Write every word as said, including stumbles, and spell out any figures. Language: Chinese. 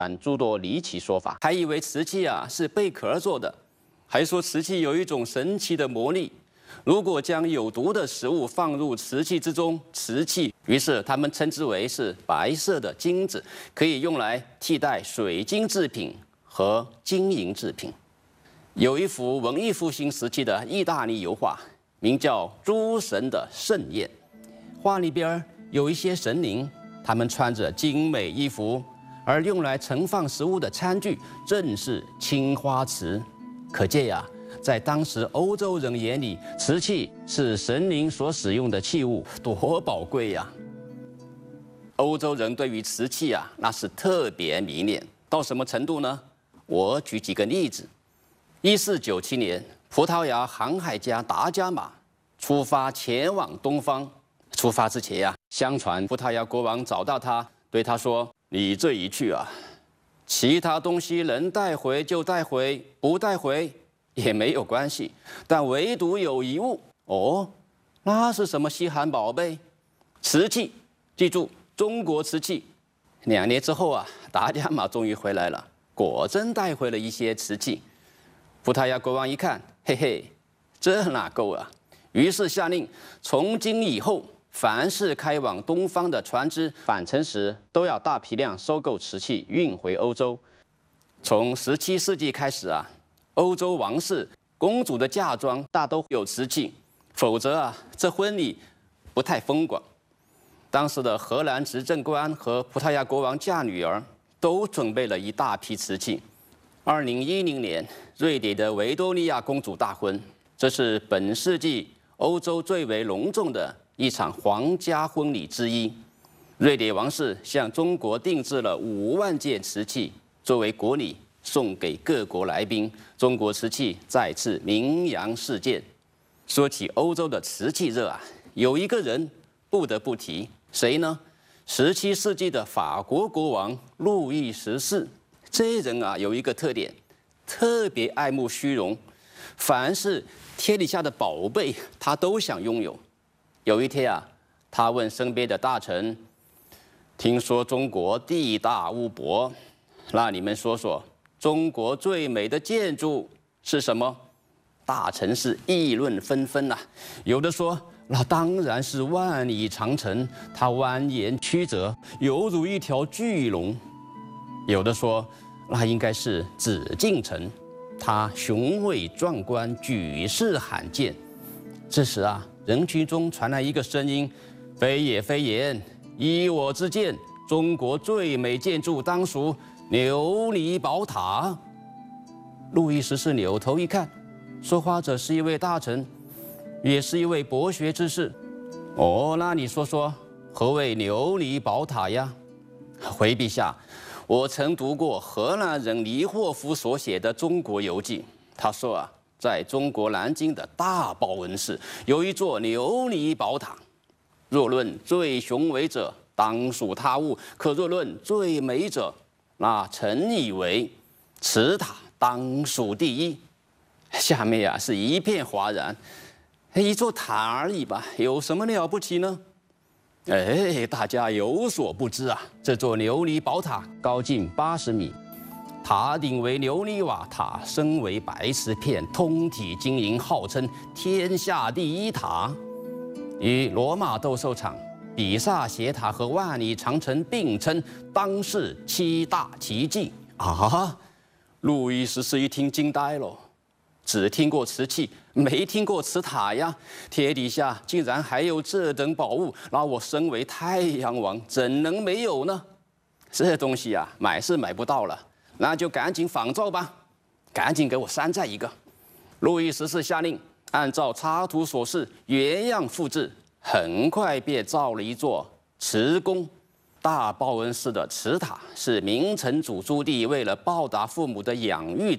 传诸多离奇说法，还以为瓷器啊是贝壳做的，还说瓷器有一种神奇的魔力，如果将有毒的食物放入瓷器之中，瓷器于是他们称之为是白色的金子，可以用来替代水晶制品和金银制品。有一幅文艺复兴时期的意大利油画，名叫《诸神的盛宴》，画里边有一些神灵，他们穿着精美衣服，而用来盛放食物的餐具正是青花瓷。可见呀，在当时欧洲人眼里，瓷器是神灵所使用的器物，多宝贵呀！欧洲人对于瓷器啊，那是特别迷恋，到什么程度呢？我举几个例子。一四九七年，葡萄牙航海家达伽马出发前往东方。出发之前呀、啊，相传葡萄牙国王找到他，对他说：“你这一去啊，其他东西能带回就带回，不带回也没有关系，但唯独有一物哦，那是什么稀罕宝贝？瓷器，记住，中国瓷器。”两年之后啊，达伽马终于回来了，果真带回了一些瓷器。葡萄牙国王一看，嘿嘿，这哪够啊？于是下令，从今以后，凡是开往东方的船只返程时，都要大批量收购瓷器，运回欧洲。从十七世纪开始啊，欧洲王室公主的嫁妆大都有瓷器，否则啊，这婚礼不太风光。当时的荷兰执政官和葡萄牙国王嫁女儿都准备了一大批瓷器。二零一零年，瑞典的维多利亚公主大婚，这是本世纪欧洲最为隆重的一场皇家婚礼之一。瑞典王室向中国定制了五万件瓷器，作为国礼送给各国来宾。中国瓷器再次名扬世界。说起欧洲的瓷器热啊，有一个人不得不提，谁呢？十七世纪的法国国王路易十四。这人啊有一个特点，特别爱慕虚荣，凡是天底下的宝贝，他都想拥有。有一天啊，他问身边的大臣：“听说中国地大物博，那你们说说，中国最美的建筑是什么？”大臣是议论纷纷呐、啊，有的说：“那当然是万里长城，它蜿蜒曲折，犹如一条巨龙。”有的说，那应该是紫禁城，它雄伟壮观，举世罕见。这时啊，人群中传来一个声音：“非也非也，依我之见，中国最美建筑当属琉璃宝塔。”路易十四扭头一看，说话者是一位大臣，也是一位博学之士。“哦，那你说说，何谓琉璃宝塔呀？”“回陛下，我曾读过荷兰人黎霍夫所写的《中国游记》，他说啊，在中国南京的大报恩寺有一座琉璃宝塔，若论最雄伟者，当属他物；可若论最美者，那臣以为此塔当属第一。”下面啊是一片哗然，一座塔而已吧，有什么了不起呢？哎，大家有所不知啊，这座琉璃宝塔高近八十米，塔顶为琉璃瓦，塔身为白瓷片，通体晶莹，号称天下第一塔。与罗马斗兽场、比萨斜塔和万里长城并称当世七大奇迹啊！路易十四一听惊呆了。只听过瓷器，没听过瓷塔呀！天底下竟然还有这等宝物，那我身为太阳王，怎能没有呢？这东西啊，买是买不到了，那就赶紧仿造吧，赶紧给我山寨一个！路易十四下令，按照插图所示，原样复制，很快便造了一座瓷宫。大报恩寺的瓷塔是明成祖朱棣为了报答父母的养育